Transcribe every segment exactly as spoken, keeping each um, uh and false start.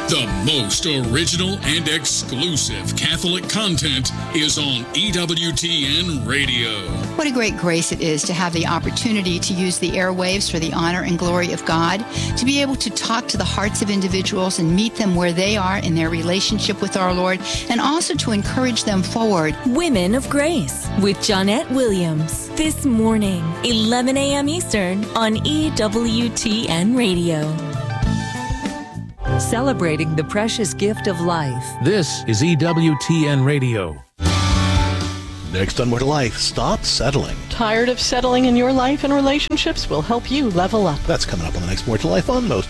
The most original and exclusive Catholic content is on E W T N Radio. What a great grace it is to have the opportunity to use the airwaves for the honor and glory of God, to be able to talk to the hearts of individuals and meet them where they are in their relationship with our Lord, and also to encourage them forward. Women of Grace with Johnnette Williams. This morning, eleven a.m. Eastern on E W T N Radio. Celebrating the precious gift of life. This is E W T N Radio. Next on More to Life, stop settling. Tired of settling in your life and relationships? We'll help you level up. That's coming up on the next More to Life on Most.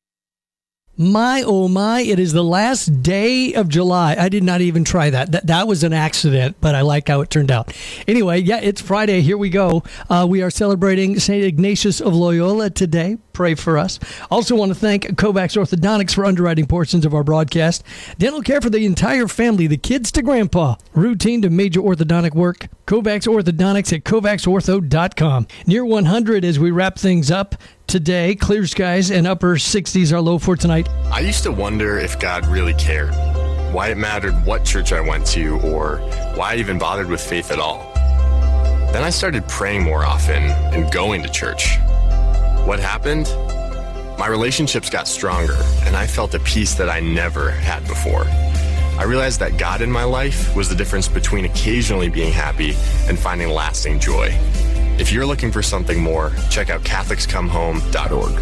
My, oh my, it is the last day of July. I did not even try that. That, that was an accident, but I like how it turned out. Anyway, yeah, it's Friday. Here we go. Uh, we are celebrating Saint Ignatius of Loyola today. Pray for us. Also want to thank Kovacs Orthodontics for underwriting portions of our broadcast. Dental care for the entire family, the kids to grandpa. Routine to major orthodontic work. Kovacs Orthodontics at kovacs ortho dot com. Near one hundred as we wrap things up today. Clear skies and upper sixties are low for tonight. I used to wonder if God really cared, why it mattered what church I went to, or why I even bothered with faith at all. Then I started praying more often and going to church. What happened? My relationships got stronger, and I felt a peace that I never had before. I realized that God in my life was the difference between occasionally being happy and finding lasting joy. If you're looking for something more, check out catholics come home dot org.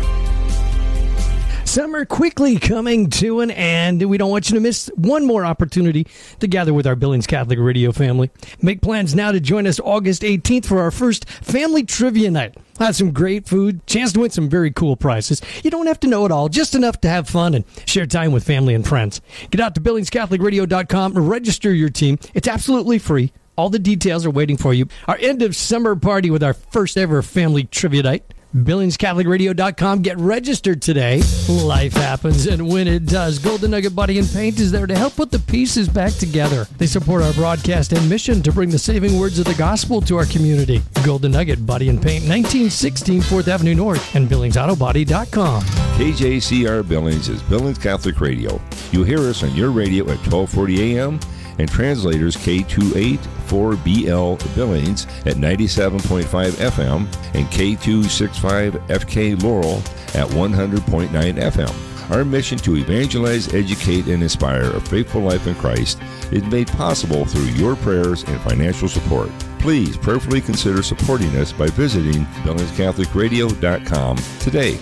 Summer quickly coming to an end. We don't want you to miss one more opportunity to gather with our Billings Catholic Radio family. Make plans now to join us August eighteenth for our first Family Trivia Night. Have some great food, chance to win some very cool prizes. You don't have to know it all, just enough to have fun and share time with family and friends. Get out to billings catholic radio dot com and register your team. It's absolutely free. All the details are waiting for you. Our end of summer party with our first ever Family Trivia Night. billings catholic radio dot com. Get registered today. Life happens, and when it does, Golden Nugget Body and Paint is there to help put the pieces back together. They support our broadcast and mission to bring the saving words of the gospel to our community. Golden Nugget Body and Paint, nineteen sixteen fourth Avenue North, and billings auto body dot com. K J C R Billings is Billings Catholic Radio. You hear us on your radio at twelve forty a.m. and translators K two eighty-four B L Billings at ninety-seven point five F M and K two sixty-five F K Laurel at one hundred point nine F M. Our mission to evangelize, educate, and inspire a faithful life in Christ is made possible through your prayers and financial support. Please prayerfully consider supporting us by visiting billings catholic radio dot com today.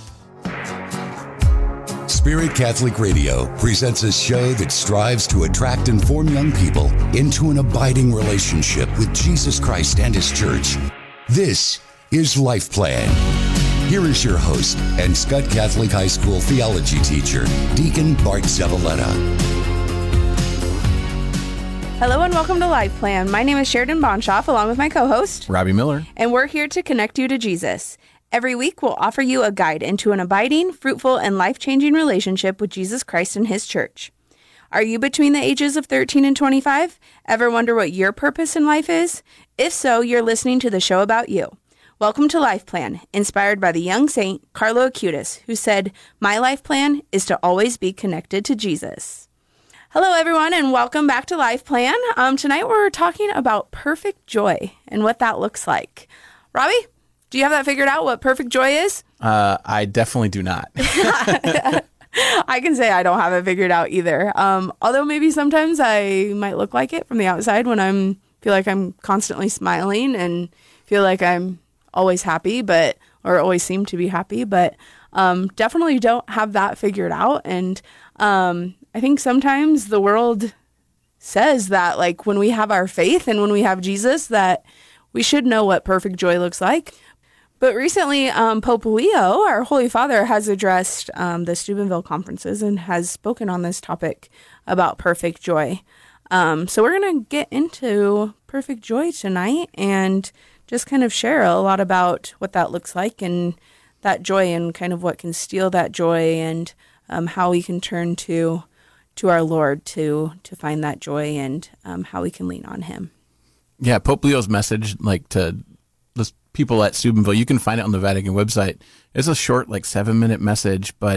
Spirit Catholic Radio presents a show that strives to attract and form young people into an abiding relationship with Jesus Christ and His Church. This is Life Plan. Here is your host and Scott Catholic High School theology teacher, Deacon Bart Zavaleta. Hello and welcome to Life Plan. My name is Sheridan Bonshoff, along with my co-host, Robbie Miller. And we're here to connect you to Jesus. Every week, we'll offer you a guide into an abiding, fruitful, and life-changing relationship with Jesus Christ and His Church. Are you between the ages of thirteen and twenty-five? Ever wonder what your purpose in life is? If so, you're listening to the show about you. Welcome to Life Plan, inspired by the young saint Carlo Acutis, who said, "My life plan is to always be connected to Jesus." Hello, everyone, and welcome back to Life Plan. Um, tonight, we're talking about perfect joy and what that looks like. Robbie? Do you have that figured out, what perfect joy is? Uh, I definitely do not. I can say I don't have it figured out either. Um, although maybe sometimes I might look like it from the outside when I'm feel like I'm constantly smiling and feel like I'm always happy, but or always seem to be happy. But um, definitely don't have that figured out. And um, I think sometimes the world says that, like, when we have our faith and when we have Jesus, that we should know what perfect joy looks like. But recently, um, Pope Leo, our Holy Father, has addressed um, the Steubenville conferences and has spoken on this topic about perfect joy. Um, so we're going to get into perfect joy tonight and just kind of share a lot about what that looks like and that joy and kind of what can steal that joy and um, how we can turn to to our Lord to to find that joy and um, how we can lean on Him. Yeah, Pope Leo's message, like to the people at Steubenville, you can find it on the Vatican website. It's a short, like seven minute message, but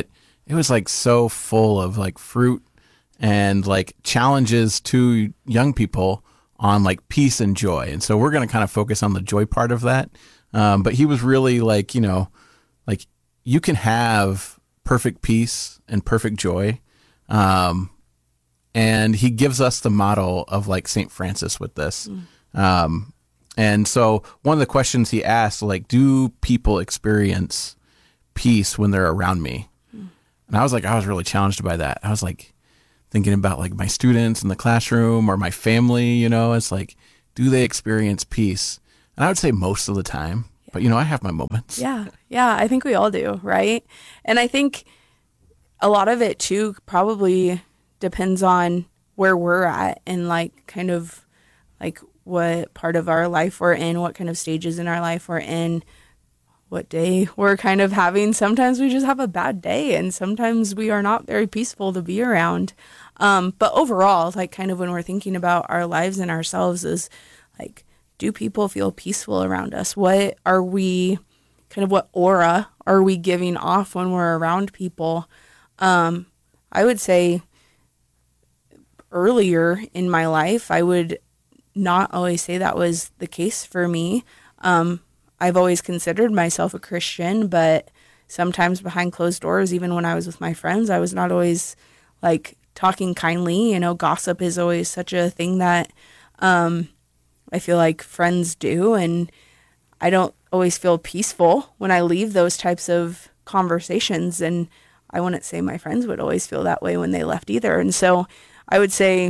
it was like so full of like fruit and like challenges to young people on like peace and joy. And so we're going to kind of focus on the joy part of that. Um, but he was really like, you know, like you can have perfect peace and perfect joy. Um, and he gives us the model of like Saint Francis with this. Mm. Um, and so one of the questions he asked, like, do people experience peace when they're around me? Mm. And I was like, I was really challenged by that. I was like thinking about like my students in the classroom or my family, you know, it's like, do they experience peace? And I would say most of the time, yeah. But you know, I have my moments. Yeah. Yeah. I think we all do. Right. And I think a lot of it too probably depends on where we're at and like kind of like what part of our life we're in, what kind of stages in our life we're in, what day we're kind of having. Sometimes we just have a bad day and sometimes we are not very peaceful to be around. Um, but overall, like kind of when we're thinking about our lives and ourselves is like, do people feel peaceful around us? What are we kind of what aura are we giving off when we're around people? Um, I would say earlier in my life, I would not always say that was the case for me. Um, I've always considered myself a Christian, but sometimes behind closed doors, even when I was with my friends, I was not always like talking kindly. You know, gossip is always such a thing that um, I feel like friends do. And I don't always feel peaceful when I leave those types of conversations. And I wouldn't say my friends would always feel that way when they left either. And so I would say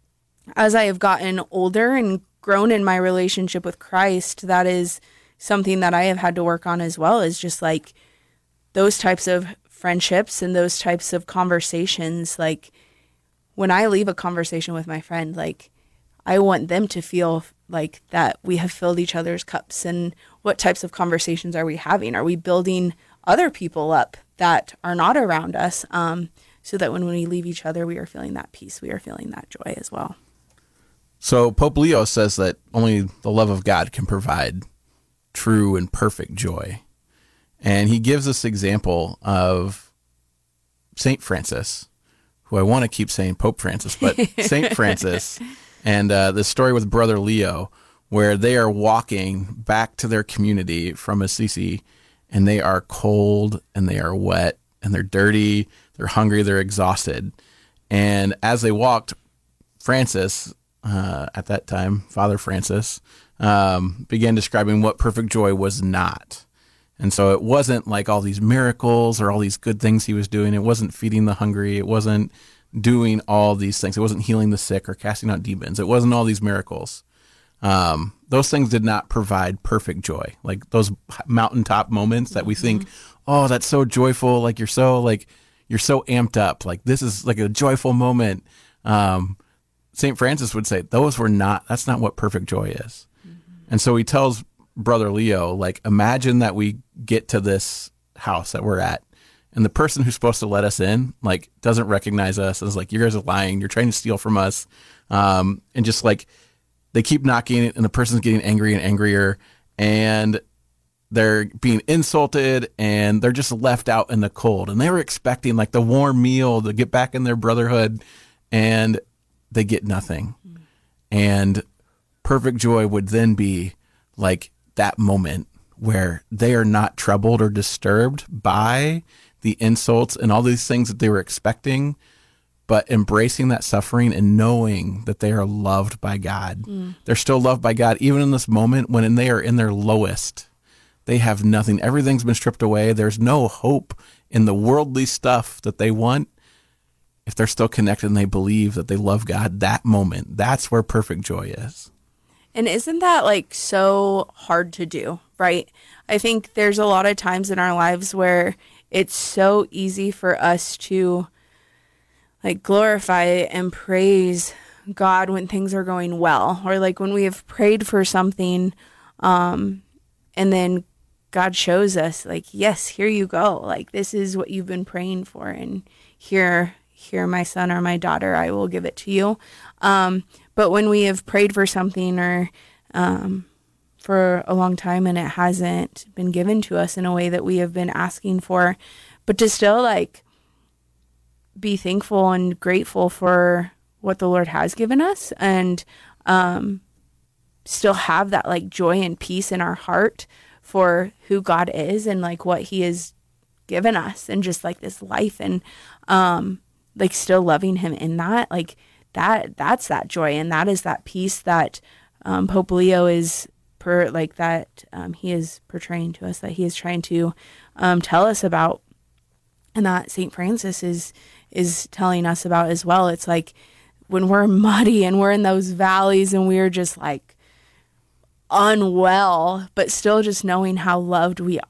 as I have gotten older and grown in my relationship with Christ, that is something that I have had to work on as well, is just like those types of friendships and those types of conversations. Like when I leave a conversation with my friend, like I want them to feel like that we have filled each other's cups. And what types of conversations are we having? Are we building other people up that are not around us, um, so that when we leave each other, we are feeling that peace, we are feeling that joy as well. So Pope Leo says that only the love of God can provide true and perfect joy. And he gives this example of Saint Francis, who I want to keep saying Pope Francis, but Saint Francis, and uh, the story with Brother Leo, where they are walking back to their community from Assisi, and they are cold and they are wet and they're dirty, they're hungry, they're exhausted. And as they walked, Francis, uh, at that time, Father Francis, um, began describing what perfect joy was not. And so it wasn't like all these miracles or all these good things he was doing. It wasn't feeding the hungry. It wasn't doing all these things. It wasn't healing the sick or casting out demons. It wasn't all these miracles. Um, those things did not provide perfect joy. Like those mountaintop moments that we think, oh, that's so joyful. Like you're so like, you're so amped up. Like this is like a joyful moment. Um, Saint Francis would say those were not, that's not what perfect joy is. Mm-hmm. And so he tells Brother Leo, like, imagine that we get to this house that we're at and the person who's supposed to let us in, like, doesn't recognize us. Is like, you guys are lying. You're trying to steal from us. Um, and just like, they keep knocking and the person's getting angry and angrier and they're being insulted and they're just left out in the cold. And they were expecting like the warm meal to get back in their brotherhood and they get nothing. Mm. And perfect joy would then be like that moment where they are not troubled or disturbed by the insults and all these things that they were expecting, but embracing that suffering and knowing that they are loved by God. Mm. They're still loved by God, even in this moment when they are in their lowest. They have nothing. Everything's been stripped away. There's no hope in the worldly stuff that they want. If they're still connected and they believe that they love God, that moment, that's where perfect joy is. And isn't that like so hard to do, right? I think there's a lot of times in our lives where it's so easy for us to like glorify and praise God when things are going well, or like when we have prayed for something, um, and then God shows us like, yes, here you go. Like, this is what you've been praying for. And here, here, my son or my daughter, I will give it to you. Um, but when we have prayed for something or, um, for a long time and it hasn't been given to us in a way that we have been asking for, but to still like be thankful and grateful for what the Lord has given us, and um, still have that like joy and peace in our heart for who God is and like what he has given us, and just like this life, and um, like still loving him in that, like that, that's that joy. And that is that peace that um, Pope Leo is per like that um, he is portraying to us, that he is trying to um, tell us about, and that Saint Francis is, is telling us about as well. It's like when we're muddy and we're in those valleys and we're just like unwell, but still just knowing how loved we